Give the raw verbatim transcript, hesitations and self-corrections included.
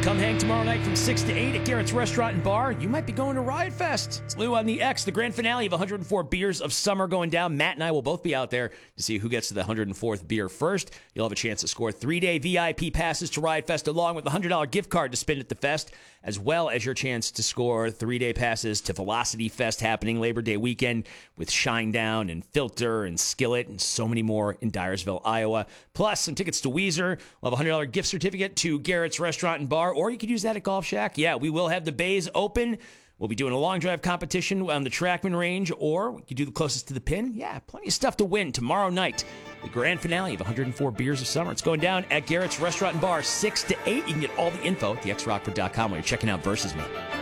Come hang tomorrow night from six to eight at Garrett's Restaurant and Bar. You might be going to Riot Fest. It's Lou on the X, the grand finale of one hundred four Beers of Summer going down. Matt and I will both be out there to see who gets to the one hundred fourth beer first. You'll have a chance to score three-day V I P passes to Riot Fest along with a one hundred dollars gift card to spend at the fest, as well as your chance to score three-day passes to Velocity Fest happening Labor Day weekend with Shinedown and Filter and Skillet and so many more in Dyersville, Iowa. Plus, some tickets to Weezer. We'll have a one hundred dollars gift certificate to Garrett's Restaurant and Bar, or you could use that at Golf Shack. Yeah, we will have the bays open. We'll be doing a long drive competition on the Trackman range, or we could do the closest to the pin. Yeah, plenty of stuff to win tomorrow night. The grand finale of one hundred four Beers of Summer. It's going down at Garrett's Restaurant and Bar, six to eight. You can get all the info at the x rockford dot com when you're checking out Versus Me.